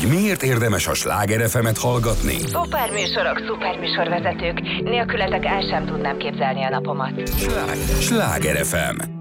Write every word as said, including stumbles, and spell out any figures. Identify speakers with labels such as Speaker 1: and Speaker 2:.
Speaker 1: hogy miért érdemes a Sláger ef emet hallgatni?
Speaker 2: Szuperműsorok, szuperműsorvezetők. Nélkületek el sem tudnám képzelni a napomat.
Speaker 1: Sláger ef em.